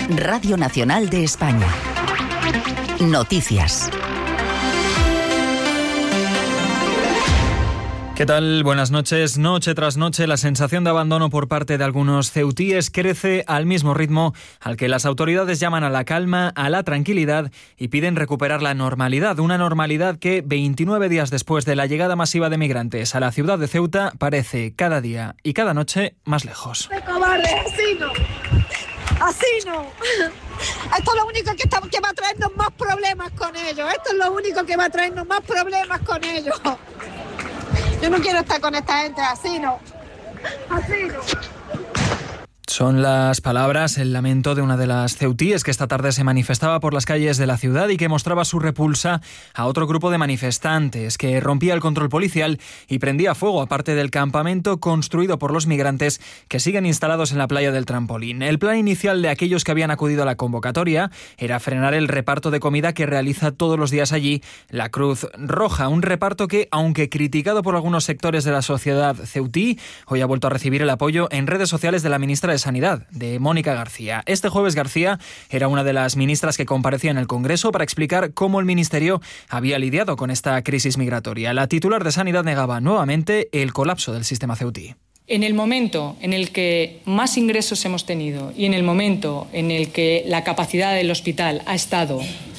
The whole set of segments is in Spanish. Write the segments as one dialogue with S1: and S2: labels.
S1: Radio Nacional de España. Noticias.
S2: ¿Qué tal? Buenas noches. Noche tras noche, la sensación de abandono por parte de algunos ceutíes crece al mismo ritmo al que las autoridades llaman a la calma, a la tranquilidad y piden recuperar la normalidad. Una normalidad que, 29 días después de la llegada masiva de migrantes a la ciudad de Ceuta, parece cada día y cada noche más lejos.
S3: ¡Qué cobarde! ¡Así no! ¡Así no! Esto es lo único que va a traernos más problemas con ellos. Esto es lo único que va a traernos más problemas con ellos. Yo no quiero estar con esta gente, así no. Así no.
S2: Son las palabras, el lamento de una de las ceutíes que esta tarde se manifestaba por las calles de la ciudad y que mostraba su repulsa a otro grupo de manifestantes que rompía el control policial y prendía fuego a parte del campamento construido por los migrantes que siguen instalados en la playa del Trampolín. El plan inicial de aquellos que habían acudido a la convocatoria era frenar el reparto de comida que realiza todos los días allí la Cruz Roja, un reparto que, aunque criticado por algunos sectores de la sociedad ceutí, hoy ha vuelto a recibir el apoyo en redes sociales de la ministra de Sanidad, de Mónica García. Este jueves García era una de las ministras que comparecía en el Congreso para explicar cómo el Ministerio había lidiado con esta crisis migratoria. La titular de Sanidad negaba nuevamente el colapso del sistema ceutí.
S4: En el momento en el que más ingresos hemos tenido y en el momento en el que la capacidad del hospital ha estado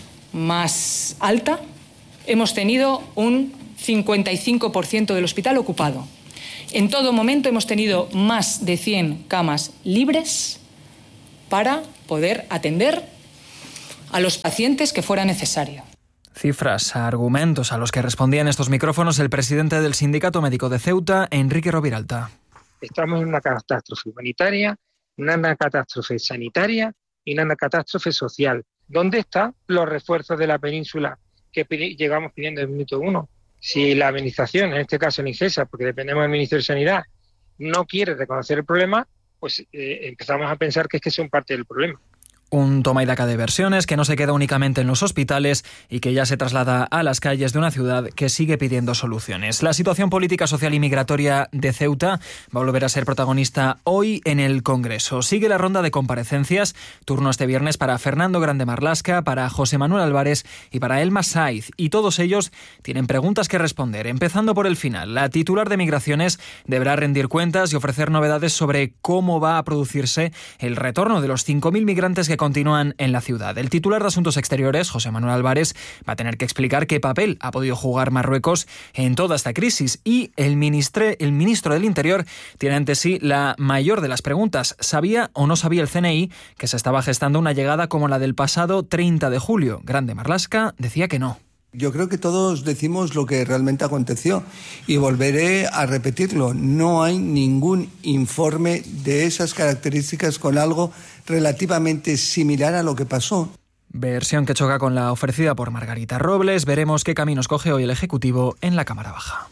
S4: más alta, hemos tenido un 55% del hospital ocupado. En todo momento hemos tenido más de 100 camas libres para poder atender a los pacientes que fuera necesario.
S2: Cifras, argumentos a los que respondía en estos micrófonos el presidente del Sindicato Médico de Ceuta, Enrique Roviralta.
S5: Estamos en una catástrofe humanitaria, una catástrofe sanitaria y una catástrofe social. ¿Dónde están los refuerzos de la península que llegamos pidiendo en el minuto 1? Si la administración, en este caso en IGESA, porque dependemos del Ministerio de Sanidad, no quiere reconocer el problema, pues empezamos a pensar que es que son parte del problema.
S2: Un toma y daca de versiones que no se queda únicamente en los hospitales y que ya se traslada a las calles de una ciudad que sigue pidiendo soluciones. La situación política, social y migratoria de Ceuta va a volver a ser protagonista hoy en el Congreso. Sigue la ronda de comparecencias, turno este viernes para Fernando Grande Marlaska, para José Manuel Álvarez y para Elma Saiz. Y todos ellos tienen preguntas que responder, empezando por el final. La titular de Migraciones deberá rendir cuentas y ofrecer novedades sobre cómo va a producirse el retorno de los 5.000 migrantes que continúan en la ciudad. El titular de Asuntos Exteriores, José Manuel Álvarez, va a tener que explicar qué papel ha podido jugar Marruecos en toda esta crisis y el ministro del Interior tiene ante sí la mayor de las preguntas. ¿Sabía o no sabía el CNI que se estaba gestando una llegada como la del pasado 30 de julio? Grande Marlaska decía que no.
S6: Yo creo que todos decimos lo que realmente aconteció y volveré a repetirlo. No hay ningún informe de esas características con algo relativamente similar a lo que pasó.
S2: Versión que choca con la ofrecida por Margarita Robles. Veremos qué caminos coge hoy el Ejecutivo en la Cámara Baja.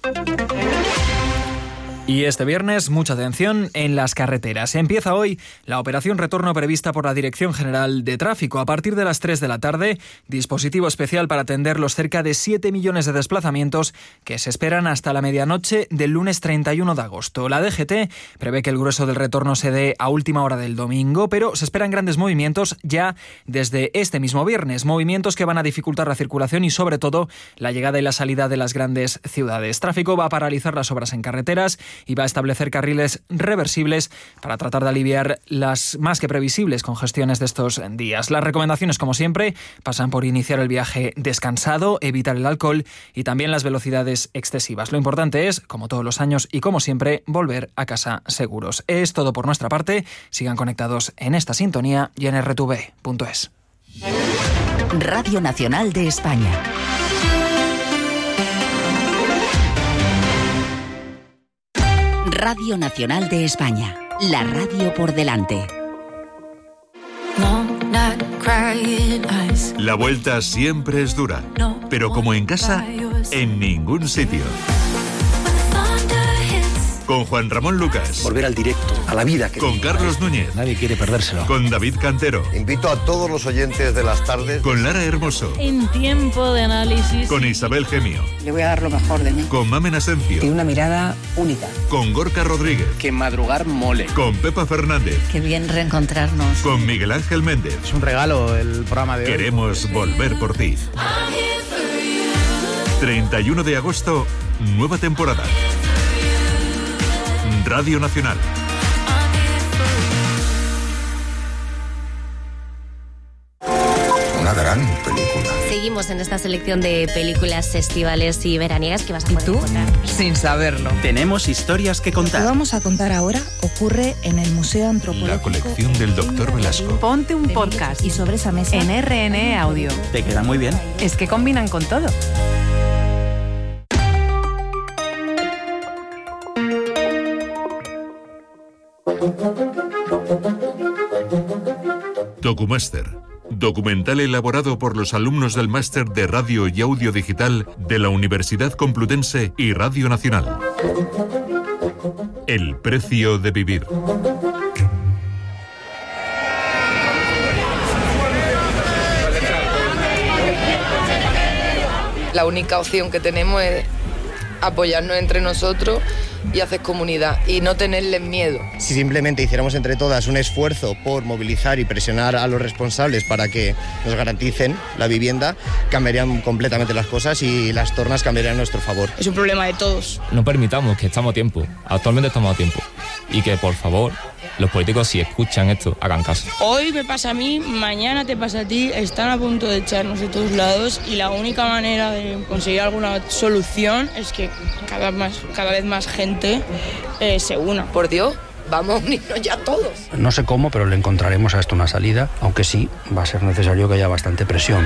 S2: Y este viernes, mucha atención en las carreteras. Empieza hoy la operación retorno prevista por la Dirección General de Tráfico. A partir de las 3 de la tarde, dispositivo especial para atender los cerca de 7 millones de desplazamientos que se esperan hasta la medianoche del lunes 31 de agosto. La DGT prevé que el grueso del retorno se dé a última hora del domingo, pero se esperan grandes movimientos ya desde este mismo viernes. Movimientos que van a dificultar la circulación y, sobre todo, la llegada y la salida de las grandes ciudades. Tráfico va a paralizar las obras en carreteras y va a establecer carriles reversibles para tratar de aliviar las más que previsibles congestiones de estos días. Las recomendaciones, como siempre, pasan por iniciar el viaje descansado, evitar el alcohol y también las velocidades excesivas. Lo importante es, como todos los años y como siempre, volver a casa seguros. Es todo por nuestra parte. Sigan conectados en esta sintonía y en rtv.es.
S1: Radio Nacional de España. Radio Nacional de España, la radio por delante.
S7: La vuelta siempre es dura, pero como en casa, en ningún sitio. Con Juan Ramón Lucas.
S8: Volver al directo, a la vida.
S7: Con Carlos Núñez.
S8: Nadie quiere perdérselo.
S7: Con David Cantero.
S9: Invito a todos los oyentes de las tardes.
S7: Con Lara Hermoso.
S10: En tiempo de análisis.
S7: Con Isabel Gemio.
S11: Le voy a dar lo mejor de mí.
S7: Con Mamen Asencio.
S11: Tiene una mirada única.
S7: Con Gorka Rodríguez.
S8: Que madrugar mole.
S7: Con Pepa Fernández.
S10: Qué bien reencontrarnos.
S7: Con Miguel Ángel Méndez.
S8: Es un regalo el programa de hoy.
S7: Queremos volver por ti. 31 de agosto, nueva temporada. Radio Nacional.
S9: Una gran película.
S12: Seguimos en esta selección de películas estivales y veraniegas que vas a poder encontrar.
S11: Sin saberlo.
S8: Tenemos historias que contar.
S10: Lo que vamos a contar ahora ocurre en el Museo Antropológico.
S7: La colección del Dr. Velasco.
S13: Ponte un podcast
S10: y sobre esa mesa
S13: en RN Audio.
S8: Te queda muy bien.
S13: Es que combinan con todo.
S7: Documaster. Documental elaborado por los alumnos del Máster de Radio y Audio Digital de la Universidad Complutense y Radio Nacional. El precio de vivir.
S11: La única opción que tenemos es apoyarnos entre nosotros y hacer comunidad y no tenerles miedo.
S14: Si simplemente hiciéramos entre todas un esfuerzo por movilizar y presionar a los responsables para que nos garanticen la vivienda, cambiarían completamente las cosas y las tornas cambiarían a nuestro favor.
S15: Es un problema de todos.
S16: No permitamos que estamos a tiempo, actualmente estamos a tiempo, y que por favor los políticos, si escuchan esto, hagan caso.
S15: Hoy me pasa a mí, mañana te pasa a ti, están a punto de echarnos de todos lados y la única manera de conseguir alguna solución es que cada vez más gente se una.
S11: Por Dios, vamos a unirnos ya todos.
S8: No sé cómo, pero le encontraremos a esto una salida, aunque sí, va a ser necesario que haya bastante presión.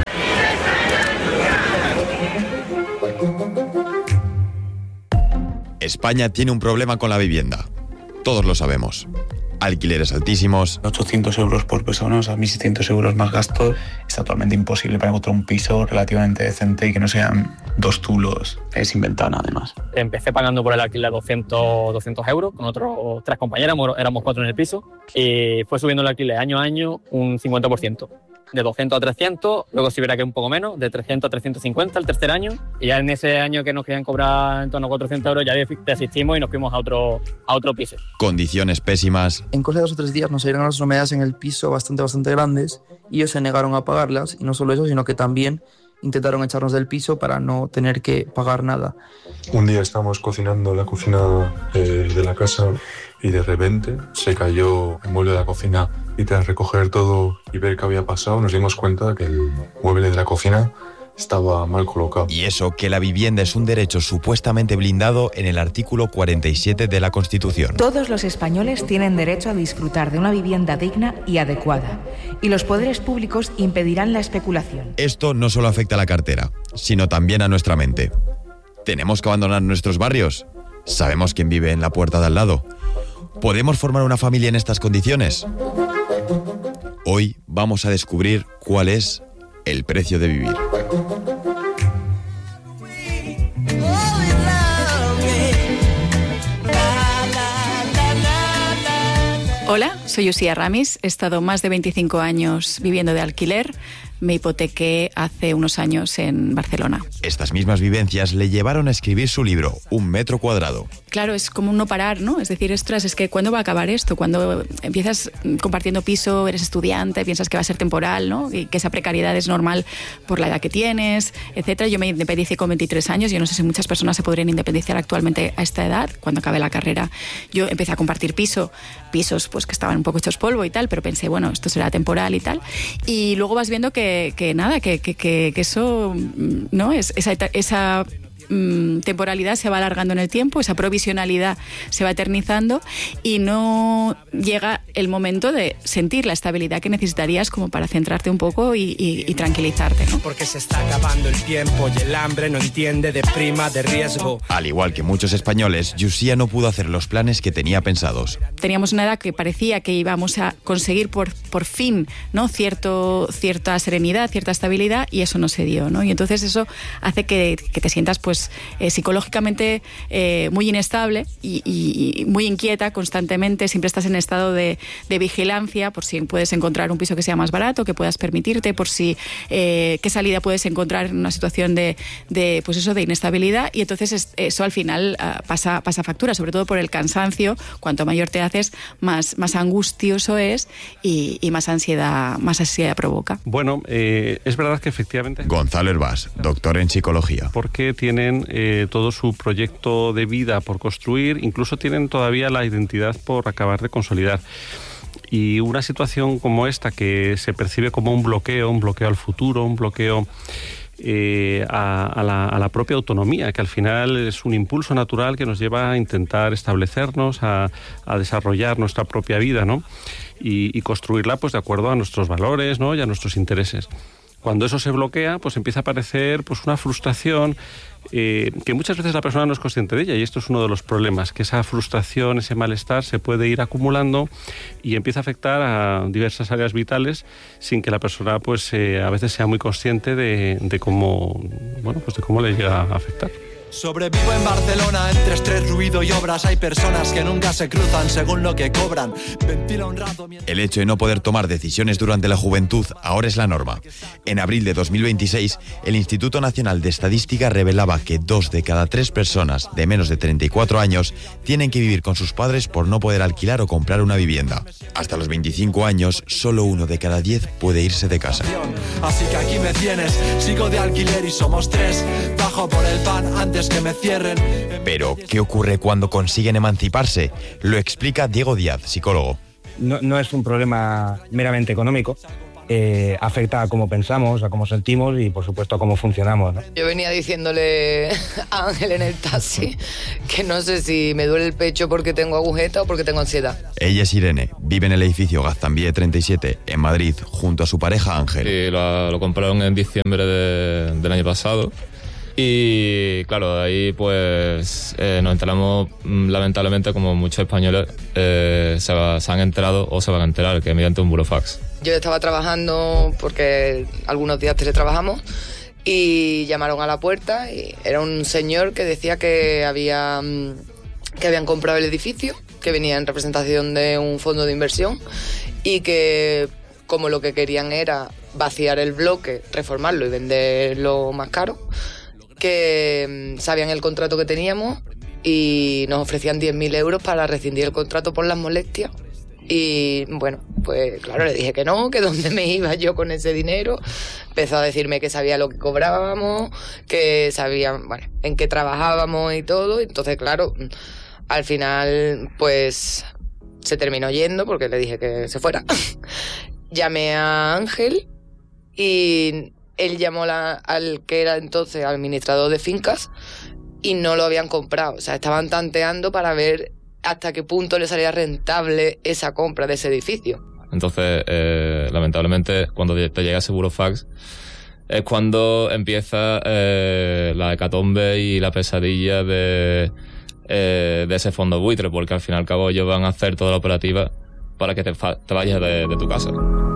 S17: España tiene un problema con la vivienda. Todos lo sabemos. Alquileres altísimos.
S18: 800 euros por persona, o sea, 1.600 euros más gastos. Es totalmente imposible para encontrar un piso relativamente decente y que no sean 2 zulos sin ventana, además.
S19: Empecé pagando por el alquiler 200 euros con otros 3 compañeras, éramos 4 en el piso, y fue subiendo el alquiler año a año un 50%. De 200 a 300, luego si verá que un poco menos, de 300 a 350 el tercer año, y ya en ese año que nos querían cobrar en torno a 400 euros ya desistimos y nos fuimos a otro piso.
S17: Condiciones pésimas.
S20: En cosa de 2 o 3 días nos salieron las humedades en el piso bastante grandes y ellos se negaron a pagarlas, y no solo eso, sino que también intentaron echarnos del piso para no tener que pagar nada.
S21: Un día estábamos cocinando en la cocina de la casa y de repente se cayó el mueble de la cocina, y tras recoger todo y ver qué había pasado nos dimos cuenta que el mueble de la cocina estaba mal colocado.
S17: Y eso que la vivienda es un derecho supuestamente blindado en el artículo 47 de la Constitución.
S13: Todos los españoles tienen derecho a disfrutar de una vivienda digna y adecuada, y los poderes públicos impedirán la especulación.
S17: Esto no solo afecta a la cartera, sino también a nuestra mente. ¿Tenemos que abandonar nuestros barrios? ¿Sabemos quién vive en la puerta de al lado? ¿Podemos formar una familia en estas condiciones? Hoy vamos a descubrir cuál es el precio de vivir.
S22: Hola, soy Uxía Ramis, he estado más de 25 años viviendo de alquiler. Me hipotequé hace unos años en Barcelona.
S17: Estas mismas vivencias le llevaron a escribir su libro, 1 metro cuadrado.
S22: Claro, es como un no parar, ¿no? Es decir, ostras, es que ¿cuándo va a acabar esto? Cuando empiezas compartiendo piso, eres estudiante, piensas que va a ser temporal, ¿no? Y que esa precariedad es normal por la edad que tienes, etcétera. Yo me independicé con 23 años, yo no sé si muchas personas se podrían independizar actualmente a esta edad, cuando acabe la carrera. Yo empecé a compartir pisos pues que estaban un poco hechos polvo y tal, pero pensé, bueno, esto será temporal y tal. Y luego vas viendo que eso, ¿no? Esa temporalidad se va alargando en el tiempo, esa provisionalidad se va eternizando y no llega el momento de sentir la estabilidad que necesitarías como para centrarte un poco y tranquilizarte, ¿no?
S23: Porque se está acabando el tiempo y el hambre no entiende de prima de riesgo.
S17: Al igual que muchos españoles, Uxía no pudo hacer los planes que tenía pensados.
S22: Teníamos una edad que parecía que íbamos a conseguir por fin, ¿no? Cierta serenidad, cierta estabilidad, y eso no se dio, ¿no? Y entonces eso hace que te sientas pues pues psicológicamente muy inestable y muy inquieta constantemente. Siempre estás en estado de vigilancia por si puedes encontrar un piso que sea más barato, que puedas permitirte, por si qué salida puedes encontrar en una situación de inestabilidad, y entonces eso al final pasa factura, sobre todo por el cansancio. Cuanto mayor te haces, más angustioso es y más ansiedad provoca.
S3: Bueno, es verdad que efectivamente...
S17: Gonzalo Herbás, doctor en psicología.
S3: Porque tienen todo su proyecto de vida por construir, incluso tienen todavía la identidad por acabar de consolidar. Y una situación como esta, que se percibe como un bloqueo al futuro, un bloqueo a la propia autonomía, que al final es un impulso natural que nos lleva a intentar establecernos, a desarrollar nuestra propia vida, ¿no? Y construirla pues de acuerdo a nuestros valores, ¿no? Y a nuestros intereses. Cuando eso se bloquea, pues empieza a aparecer pues una frustración que muchas veces la persona no es consciente de ella, y esto es uno de los problemas, que esa frustración, ese malestar se puede ir acumulando y empieza a afectar a diversas áreas vitales sin que la persona pues a veces sea muy consciente de cómo le llega a afectar.
S23: Sobrevivo en Barcelona entre estrés, ruido y obras. Hay personas que nunca se cruzan según lo que cobran. Ventila un rato mientras...
S17: El hecho de no poder tomar decisiones durante la juventud ahora es la norma. En abril de 2026, el Instituto Nacional de Estadística revelaba que 2 de cada 3 personas de menos de 34 años tienen que vivir con sus padres por no poder alquilar o comprar una vivienda. Hasta los 25 años, solo 1 de cada 10 puede irse de casa.
S23: Así que aquí me tienes, sigo de alquiler y somos 3. Bajo por el pan antes que me cierren.
S17: Pero, ¿qué ocurre cuando consiguen emanciparse? Lo explica Diego Díaz, psicólogo.
S4: No es un problema meramente económico. Afecta a cómo pensamos, a cómo sentimos y, por supuesto, a cómo funcionamos, ¿no?
S11: Yo venía diciéndole a Ángel en el taxi que no sé si me duele el pecho porque tengo agujeta o porque tengo ansiedad.
S17: Ella es Irene, vive en el edificio Gaztambide 37, en Madrid, junto a su pareja Ángel.
S16: Sí, lo compraron en diciembre del año pasado. Y claro, ahí pues nos enteramos, lamentablemente, como muchos españoles se han enterado o se van a enterar, que mediante un burofax.
S11: Yo estaba trabajando porque algunos días teletrabajamos y llamaron a la puerta y era un señor que decía que habían comprado el edificio, que venía en representación de un fondo de inversión y que como lo que querían era vaciar el bloque, reformarlo y venderlo más caro, que sabían el contrato que teníamos y nos ofrecían 10.000 euros para rescindir el contrato por las molestias. Y bueno, pues claro, le dije que no, que dónde me iba yo con ese dinero. Empezó a decirme que sabía lo que cobrábamos, que sabía, bueno, en qué trabajábamos y todo. Entonces, claro, al final pues se terminó yendo porque le dije que se fuera. Llamé a Ángel y él llamó al que era entonces administrador de fincas y no lo habían comprado. O sea, estaban tanteando para ver hasta qué punto le salía rentable esa compra de ese edificio.
S16: Entonces, lamentablemente, cuando te llega ese burofax, es cuando empieza la hecatombe y la pesadilla de ese fondo buitre, porque al fin y al cabo ellos van a hacer toda la operativa para que te vayas de tu casa.